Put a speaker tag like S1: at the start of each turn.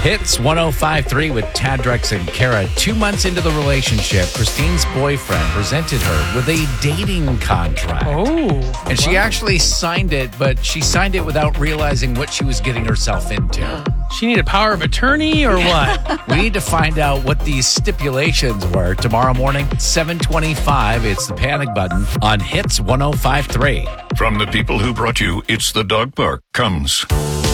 S1: Hits 105.3 with Tadrex and Kara. 2 months into the relationship, Christine's boyfriend presented her with a dating contract.
S2: Oh.
S1: And she actually signed it, but she signed it without realizing what she was getting herself into.
S2: She need a power of attorney or what?
S1: We need to find out what these stipulations were. Tomorrow morning, 7:25, it's the Panic Button on Hits 105.3.
S3: From the people who brought you It's the Dog Park comes